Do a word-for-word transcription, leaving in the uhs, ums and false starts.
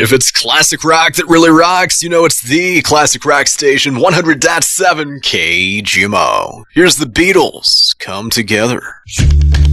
If it's classic rock that really rocks, you know it's the classic rock station, one hundred point seven K G M O. Here's the Beatles, Come Together.